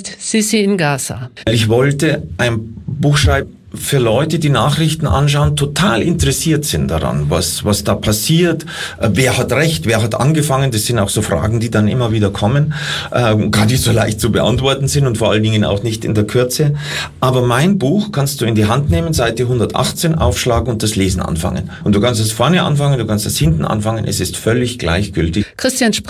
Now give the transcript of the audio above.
heißt Sisi in Gaza. Ich wollte ein Buch schreiben für Leute, die Nachrichten anschauen, total interessiert sind daran, was da passiert, wer hat recht, wer hat angefangen. Das sind auch so Fragen, die dann immer wieder kommen, gar nicht so leicht zu beantworten sind und vor allen Dingen auch nicht in der Kürze. Aber mein Buch kannst du in die Hand nehmen, Seite 118, aufschlagen und das Lesen anfangen. Und du kannst es vorne anfangen, du kannst es hinten anfangen, es ist völlig gleichgültig. Christian